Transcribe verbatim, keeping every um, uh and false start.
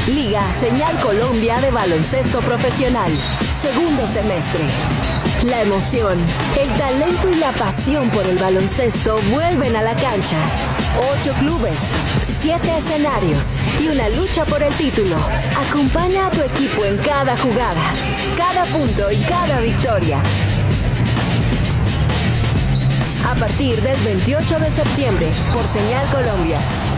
Liga Señal Colombia de Baloncesto Profesional. Segundo semestre. La emoción, el talento y la pasión por el baloncesto vuelven a la cancha. Ocho clubes, siete escenarios y una lucha por el título. Acompaña a tu equipo en cada jugada, cada punto y cada victoria. A partir del veintiocho de septiembre, por Señal Colombia.